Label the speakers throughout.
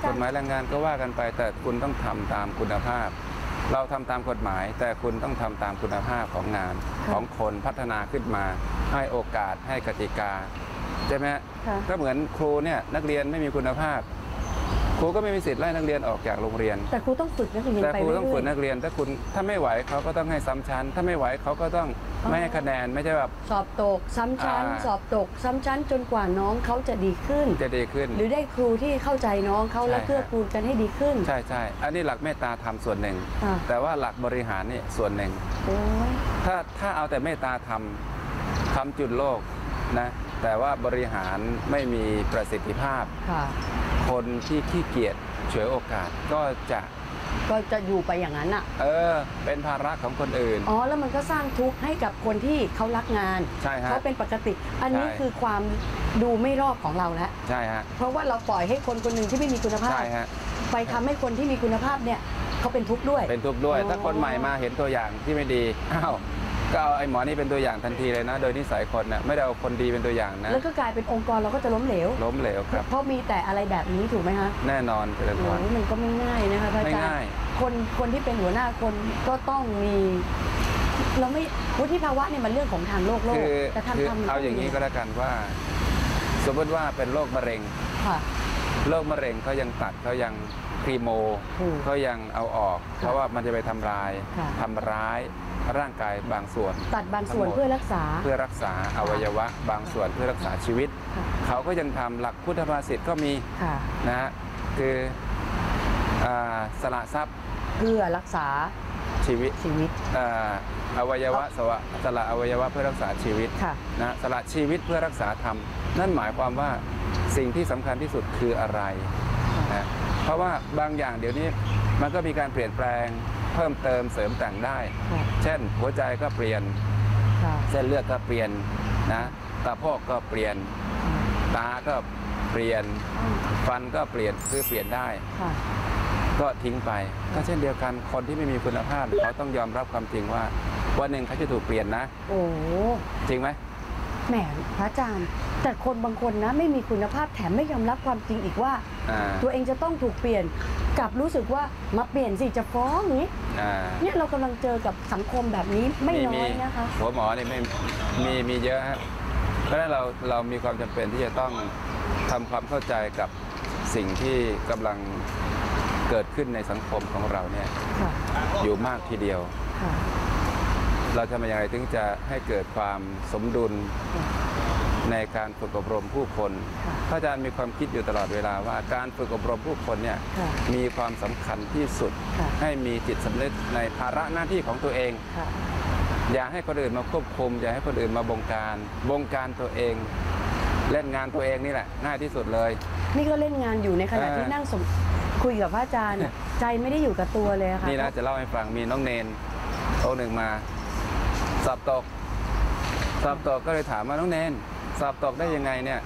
Speaker 1: กฎหมายแรงงานก็ว่ากันไปแต่คุณต้องทำตามคุณภาพเราทำตามกฎหมายแต่คุณต้องทำตามคุณภาพของงานของคนพัฒนาขึ้นมาให้โอกาสให้กติกาใช่ไหมก็เหมือนครูเนี่ยนักเรียนไม่มีคุณภาพครูก็ไม่มีสิทธิ์ไล่นักเรียนออกจากโรงเรียน
Speaker 2: แต่ครูต้องฝึกนักเรียนไปเรื่อยๆแต่
Speaker 1: ครูต้องฝึกนักเรียนถ้าไม่ไหวเขาก็ต้องให้ซ้ำชั้นถ้าไม่ไหวเขาก็ต้องไม่ให้คะแนนไม่ใช่แบบ
Speaker 2: สอบตกซ้ำชั้นสอบตกซ้ำชั้นจนกว่าน้องเขาจะดีขึ้นหรือได้ครูที่เข้าใจน้องเขาและเกื้อกูลกันให้ดีขึ้น
Speaker 1: ใช่อันนี้หลักเมตตาธรรมส่วนหนึ่งแต่ว่าหลักบริหารนี่ส่วนหนึ่งถ้าเอาแต่เมตตาธรรมคำจุดโลกนะแต่ว่าบริหารไม่มีประสิทธิภาพคนที่ขี้เกียจฉวยโอกาสก็จะ
Speaker 2: อยู่ไปอย่างนั้นอ่ะ
Speaker 1: เป็นภาระของคนอื่น
Speaker 2: แล้วมันก็สร้างทุกข์ให้กับคนที่เขารักงานเขาเป็นปกติอันนี้คือความดูไม่รอบของเราแล้ว
Speaker 1: ใช่ฮะ
Speaker 2: เพราะว่าเราปล่อยให้คนคนหนึ่งที่ไม่มีคุณภาพไปทำให้คนที่มีคุณภาพเนี่ยเขาเป็นทุกข์ด้วย
Speaker 1: ถ้าคนใหม่มาเห็นตัวอย่างที่ไม่ดีก็เอาไอ้หมอนี่เป็นตัวอย่างทันทีเลยนะโดยนิสัยคนนะไม่ได้เอาคนดีเป็นตัวอย่างนะ
Speaker 2: แล้วก็กลายเป็นองค์กรเราก็จะล้มเหลว
Speaker 1: ครับ
Speaker 2: เพราะมีแต่อะไรแบบนี้ถูกไหมคะ
Speaker 1: แน่นอนเป็น
Speaker 2: คนมันก็ไม่ง่ายนะคะพระอาจารย์คนที่เป็นหัวหน้าคนก็ต้องมีเราไม่วุฒิภาวะเนี่ยมันเรื่องของทางโลก
Speaker 1: แต่ทำเอาอย่างนี้ก็แล้วกันว่าสมมติว่าเป็นโรคมะเร็งโรคมะเร็งเขายังตัดเขายังคีโมเขายังเอาออกเพราะว่ามันจะไปทำร้ายร่างกายบางส่วน
Speaker 2: ตัดบางส่วนเพื่อรักษา
Speaker 1: อวัยวะบางส่วนเพื่อรักษาชีวิตเขาก็ยังทำหลักพุทธภาษิตก็มีนะฮะคือสละทรัพย์
Speaker 2: เพื่อรักษา
Speaker 1: ชีวิตอวัยวะสละอวัยวะเพื่อรักษาชีวิตนะสละชีวิตเพื่อรักษาธรรมนั่นหมายความว่าสิ่งที่สำคัญที่สุดคืออะไรนะเพราะว่าบางอย่างเดี๋ยวนี้มันก็มีการเปลี่ยนแปลงเพิ่มเติมเสริมแต่งได้เช่นหัวใจก็เปลี่ยนเส้นเลือดก็เปลี่ยนนะตาพอกก็เปลี่ยนตาก็เปลี่ยนฟันก็เปลี่ยนคือเปลี่ยนได้ก็ทิ้งไปก็เช่นเดียวกันคนที่ไม่มีคุณภาพเขาต้องยอมรับความจริงว่าวันหนึ่งเขาจะถูกเปลี่ยนนะจริงไหม
Speaker 2: แหมพระอาจารย์แต่คนบางคนนะไม่มีคุณภาพแถมไม่ยอมรับความจริงอีกว่าตัวเองจะต้องถูกเปลี่ยนกลับรู้สึกว่ามาเปลี่ยนสิจะฟ้องอย่างนี้เนี่ยเรากำลังเจอกับสังคมแบบนี้ไม่น้อยนะคะ
Speaker 1: หัวหมอนี่ไม่มีเยอะฮะเพราะฉะนั้นเรามีความจำเป็นที่จะต้องทำความเข้าใจกับสิ่งที่กำลังเกิดขึ้นในสังคมของเราเนี่ยอยู่มากทีเดียวเราจะทำอย่างไรถึงจะให้เกิดความสมดุลในการฝึกอบรมผู้คนพระอาจารย์มีความคิดอยู่ตลอดเวลาว่าการฝึกอบรมผู้คนเนี่ยมีความสำคัญที่สุดให้มีจิตสำนึกในภาระหน้าที่ของตัวเองอย่าให้คนอื่นมาควบคุมอย่าให้คนอื่นมาบงการตัวเองเล่นงานตัวเองนี่แหละง่ายที่สุดเลย
Speaker 2: นี่ก็เล่นงานอยู่ในขณะที่นั่งคุยกับพระอาจารย์ใจไม่ได้อยู่กับตัวเลยค่ะ
Speaker 1: นี่นะจะเล่าให้ฟังมีน้องเนนโตหนึ่งมาสอบตกก็เลยถามว่าน้องเนนสอบตกได้ยังไงเนี่ย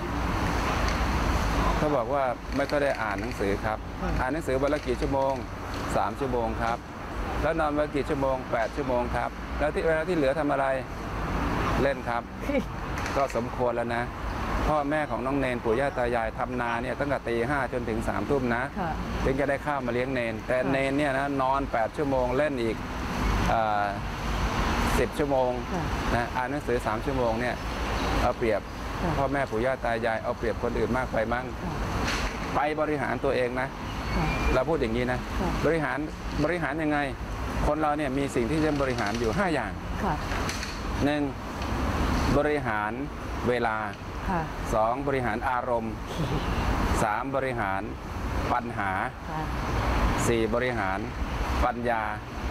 Speaker 1: เขาบอกว่าไม่ก็ได้อ่านหนังสือครับอ่านหนังสือวันละกี่ชั่วโมง3 ชั่วโมงครับแล้วนอนวันกี่ชั่วโมง8 ชั่วโมงครับแล้วเวลาที่เหลือทำอะไรเล่นครับ ก็สมควรแล้วนะพ่อแม่ของน้องเนนปู่ย่าตายายทำนาเนี่ยตั้งแต่ตี 5จนถึง3 ทุ่มนะถึงจะได้ข้าวมาเลี้ยงเนนแต่เนนเนี่ยนะนอน8 ชั่วโมงเล่นอีก10 ชั่วโมงนะอ่านหนังสือ3 ชั่วโมงเนี่ยเอาเปรียบพ่อแม่ปู่ย่าตายายเอาเปรียบคนอื่นมากไปมั้งไปบริหารตัวเองนะเราพูดอย่างนี้นะบริหารยังไงคนเราเนี่ยมีสิ่งที่จะบริหารอยู่5 อย่าง1บริหารเวลา2บริหารอารมณ์3บริหารปัญหา4บริหารปัญญา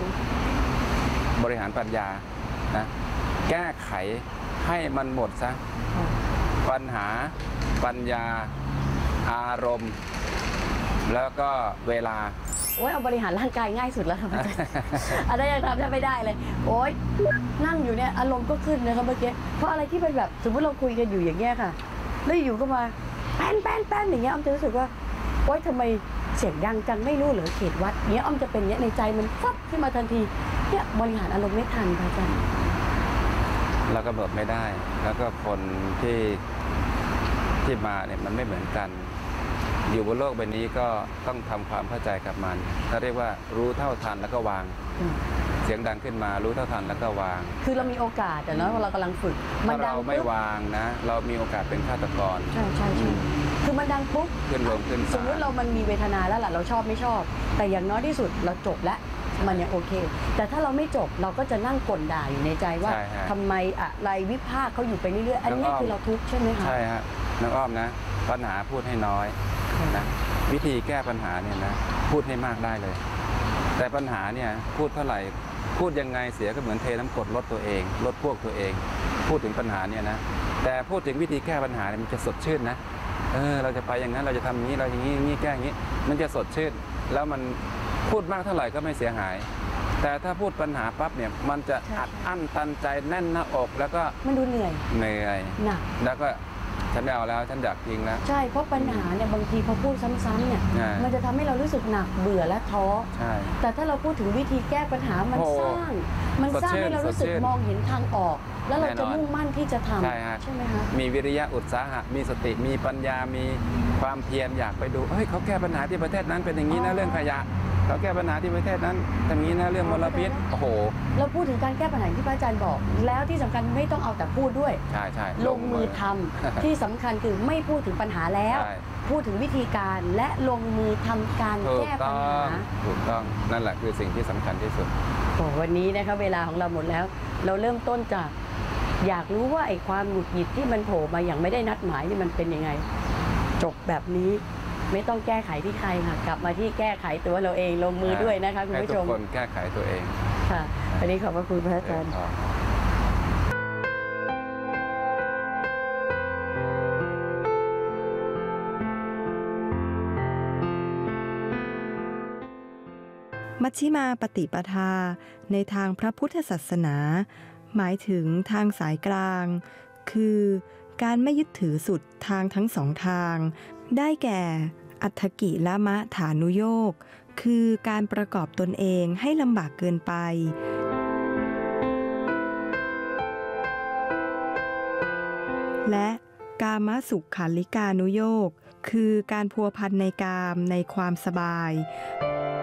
Speaker 1: นะแก้ไขให้มันหมดซะปัญหาปัญญาอารมณ์แล้วก็เวลา
Speaker 2: โอ้ยเอาบริหารร่างกายง่ายสุดแล้วครับอะไรยังทำไม่ได้เลยโอ้ยนั่งอยู่เนี่ยอารมณ์ก็ขึ้นนะครับเมื่อกี้เพราะอะไรที่เป็นแบบสมมติเราคุยกันอยู่อย่างเงี้ยค่ะแล้วอยู่ก็มาแป้นอย่างเงี้ยอ้อมจะรู้สึกว่าโอ๊ยทำไมเสียงดังจังไม่รู้เหรอเขตวัดเนี้ยอ้อมจะเป็นเนี้ยในใจมันฟับขึ้นมาทันทีเนี่ยบริหารอารมณ์ไม่ทันค่ะอาจารย์
Speaker 1: เรากำหนดไม่ได้แล้วก็คนที่มาเนี่ยมันไม่เหมือนกันอยู่บนโลกใบนี้ก็ต้องทำความเข้าใจกับมันเขาเรียกว่ารู้เท่าทันแล้วก็วาง เสียงดังขึ้นมารู้เท่าทันแล้วก็วาง
Speaker 2: คือเรามีโอกาสแต่เนาะเรากำลังฝึกมั
Speaker 1: ถ้าน
Speaker 2: ดั
Speaker 1: เรา
Speaker 2: ง
Speaker 1: ไม่
Speaker 2: ปุ๊บ
Speaker 1: วางนะ เรามีโอกาสเป็นฆาตกร
Speaker 2: ใช่ใช่ใช่คือมันดังปุ๊บ
Speaker 1: ขึ้นลงขึ้น
Speaker 2: สมมติเรามันมีเวทนาแล้วล่ะเราชอบไม่ชอบ แต่อย่างน้อยที่สุดเราจบแล้วมันยังโอเค แต่ถ้าเราไม่จบเราก็จะนั่งก่นด่าอยู่ในใจว่า
Speaker 1: ใช่ฮะ
Speaker 2: ทำไมอะไรวิพากษ์เขาอยู่ไปเรื่อยๆอันนี้
Speaker 1: น้องอ้อม
Speaker 2: คือเราทุกข์ใช่ไหมคะ
Speaker 1: ใช่ฮะน้องอ้อมนะ ปัญหาพูดให้น้อยนะวิธีแก้ปัญหาเนี่ยนะพูดให้มากได้เลย แต่ปัญหาเนี่ยพูดเท่าไหร่พูดยังไงเสียก็เหมือนเทน้ำกรดลดตัวเองลดพวกตัวเอง พูดถึงปัญหาเนี่ยนะแต่พูดถึงวิธีแก้ปัญหาเนี่ยมันจะสดชื่นนะเราจะไปอย่างนั้นเราจะทำอย่างนี้เราอย่างนี้แก้อย่างนี้มันจะสดชื่นแล้วมันพูดมากเท่าไหร่ก็ไม่เสียหาย แต่ถ้าพูดปัญหาปั๊บเนี่ยมันจะอัดอั้นตันใจแน่นหน้าอกแล้วก็
Speaker 2: มันดูเหนื่อย
Speaker 1: เหนื่อย
Speaker 2: หนัก
Speaker 1: แล้วก็ฉันไม่เอาแล้วฉันอยากทิ้งแล้ว
Speaker 2: ใช่เพราะปัญหาเนี่ยบางทีพอพูดซ้ำๆเนี่ย
Speaker 1: ใช่
Speaker 2: มันจะทำให้เรารู้สึกหนักเบื่อและท้อ
Speaker 1: ใช่
Speaker 2: แต่ถ้าเราพูดถึงวิธีแก้ปัญหามัน
Speaker 1: โอ้
Speaker 2: สร้างให้เรารู้สึก
Speaker 1: สดชื่น
Speaker 2: มองเห็นทางออก แล้วเรา
Speaker 1: แน่น
Speaker 2: จะ
Speaker 1: อน
Speaker 2: มุ่งมั่นที่จะท
Speaker 1: ใช่ฮะ
Speaker 2: ำใช่ไหมคะ
Speaker 1: มีวิริยะอุตสาหะมีสติมีปัญญามีความเพียรอยากไปดูเฮ้ยเขาแก้ปัญหาที่ประเทศนั้นเป็นอย่างนี้นะเรื่องขยะเขาแก้ปัญหาที่ประเทศนั้นอย่างนี้นะเรื่องมลพิษโอ้โห
Speaker 2: เราพูดถึงการแก้ปัญหาที่พระอาจารย์บอก แล้วที่สำคัญไม่ต้องเอาแต่พูดด้วย
Speaker 1: ใช่ใช่
Speaker 2: ลงมือทำ ที่สำคัญคือไม่พูดถึงปัญหาแล้ว
Speaker 1: ใช่
Speaker 2: พูดถึงวิธีการและลงมือทำการ
Speaker 1: ถูก
Speaker 2: แก้
Speaker 1: ต้
Speaker 2: ปั
Speaker 1: อ
Speaker 2: ญหา
Speaker 1: งถูกต้องนั่นแหละคือสิ่งที่สำคัญที่สุด
Speaker 2: โอ้วันนี้นะคะเวลาของเราหมดแล้ว เราเริ่มต้นจากอยากรู้ว่าไอ้ความหงุดหงิดที่มันโผล่มาอย่างไม่ได้นัดหมายนี่มันเป็นยังไง จบแบบนี้ไม่ต้องแก้ไขที่ใครค่ะกลับมาที่แก้ไขตัวเราเองลงมือด้วยนะคะคุณ
Speaker 1: ให้
Speaker 2: ผู้
Speaker 1: ทุ
Speaker 2: ช
Speaker 1: ก
Speaker 2: ม
Speaker 1: คนแก้ไขตัวเอง
Speaker 2: ค่ะวันนี้ขอบพระคุณพระอาจารย์
Speaker 3: มัชฌิมาปฏิปทาในทางพระพุทธศาสนา หมายถึงทางสายกลาง คือการไม่ยึดถือสุดทางทั้งสองทาง ได้แก่อัตถกิละมะฐานุโยค คือการประกอบตนเองให้ลำบากเกินไป และกามสุขาลิกานุโยค คือการพัวพันในกามในความสบาย